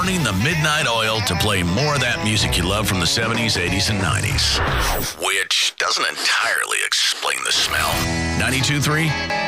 burning the midnight oil to play more of that music you love from the 70s, 80s, and 90s. Which doesn't entirely explain the smell. 92.3